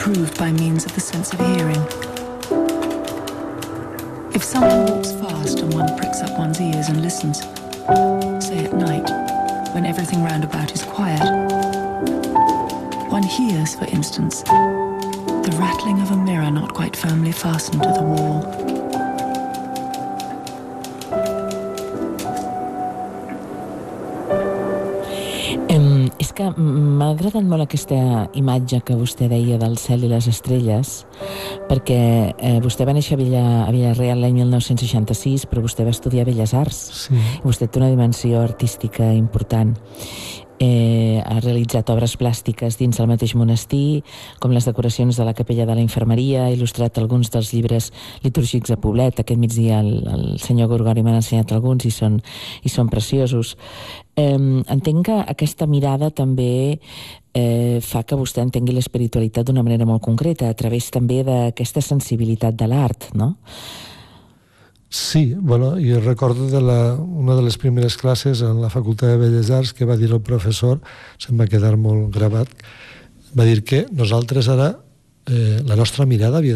improved by means of the sense of hearing. If someone walks fast and one pricks up one's ears and listens, say at night, when everything round about is quiet, one hears, for instance, the rattling of a mirror not quite firmly fastened to the wall. És que m'ha agradat molt aquesta imatge que vostè deia del cel i les estrelles, perquè vostè va néixer a Vila-real l'any 1966, però vostè va estudiar Belles Arts. Sí. Vostè té una dimensió artística important. Ha realitzat obres plàstiques dins del mateix monestir, com les decoracions de la capella de la infermeria, ha il·lustrat alguns dels llibres litúrgics de Poblet. Aquest migdia el senyor Gorgori m'ha ensenyat alguns i són preciosos. Entenc que aquesta mirada també fa que vostè entengui l'espiritualitat d'una manera molt concreta, a través també d'aquesta sensibilitat de l'art, no? Sí, bueno, i recordo una de les primeres classes en la Facultat de Belles Arts que va dir el professor, se'm va quedar molt gravat, va dir que nosaltres ara, la nostra mirada havia